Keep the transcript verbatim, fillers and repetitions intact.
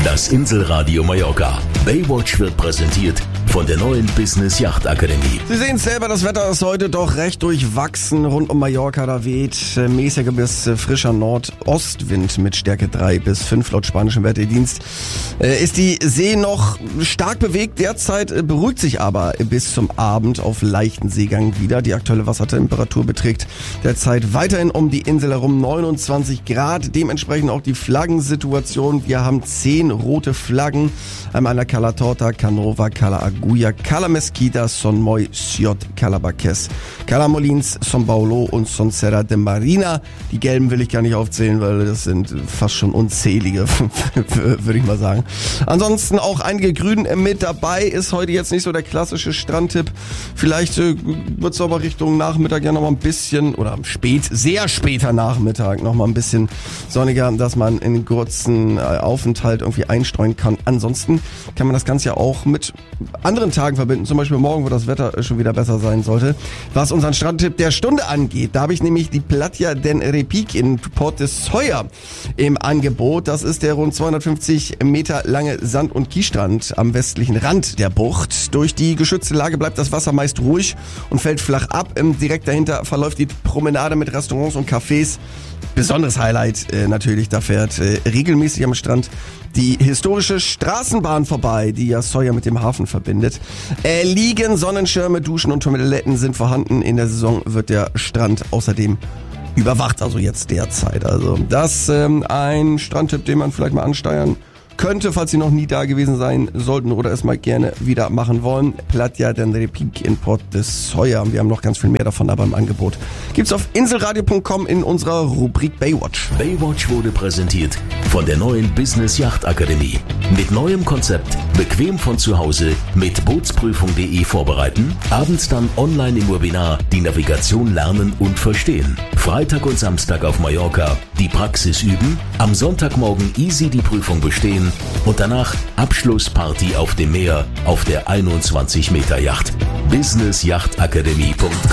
Das Inselradio Mallorca. Baywatch wird präsentiert von der neuen Business Yacht Akademie. Sie sehen es selber, das Wetter ist heute doch recht durchwachsen. Rund um Mallorca, da weht äh, mäßiger bis äh, frischer Nordostwind mit Stärke drei bis fünf laut spanischem Wetterdienst. Äh, ist die See noch stark bewegt. Derzeit äh, beruhigt sich aber bis zum Abend auf leichten Seegang wieder. Die aktuelle Wassertemperatur beträgt derzeit weiterhin um die Insel herum neunundzwanzig Grad. Dementsprechend auch die Flaggensituation. Wir haben zehn rote Flaggen. Einmal an der Cala Torta, Canova, Cala Agulla, Cala Mesquita, Son Moy, Ciot, Cala Baques, Cala Molins, Son Paulo und Son Serra de Marina. Die gelben will ich gar nicht aufzählen, weil das sind fast schon unzählige, würde ich mal sagen. Ansonsten auch einige Grün mit dabei. Ist heute jetzt nicht so der klassische Strandtipp. Vielleicht äh, wird es aber Richtung Nachmittag ja noch mal ein bisschen, oder spät, sehr später Nachmittag noch mal ein bisschen sonniger, dass man in einen kurzen äh, Aufenthalt irgendwie einstreuen kann. Ansonsten kann man das Ganze ja auch mit anderen Tagen verbinden, zum Beispiel morgen, wo das Wetter schon wieder besser sein sollte. Was unseren Strandtipp der Stunde angeht, da habe ich nämlich die Platja del Repic in Port de Sóller im Angebot. Das ist der rund zweihundertfünfzig Meter lange Sand- und Kiesstrand am westlichen Rand der Bucht. Durch die geschützte Lage bleibt das Wasser meist ruhig und fällt flach ab. Direkt dahinter verläuft die Promenade mit Restaurants und Cafés. Besonderes Highlight äh, natürlich, da fährt äh, regelmäßig am Strand die historische Straßenbahn vorbei, die ja Sóller mit dem Hafen verbindet. Äh, liegen Sonnenschirme, Duschen und Toiletten sind vorhanden. In der Saison wird der Strand außerdem überwacht, also jetzt derzeit. Also das ähm, ein Strandtipp, den man vielleicht mal ansteuern könnte, falls Sie noch nie da gewesen sein sollten oder es mal gerne wieder machen wollen. Platja del Repic in Port de Sóller. Wir haben noch ganz viel mehr davon, aber im Angebot gibt's auf inselradio punkt com in unserer Rubrik Baywatch. Baywatch wurde präsentiert von der neuen Business Yacht Akademie. Mit neuem Konzept, bequem von zu Hause, mit bootsprüfung punkt de vorbereiten, abends dann online im Webinar die Navigation lernen und verstehen. Freitag und Samstag auf Mallorca die Praxis üben, am Sonntagmorgen easy die Prüfung bestehen und danach Abschlussparty auf dem Meer auf der einundzwanzig Meter Yacht. business yacht akademie punkt com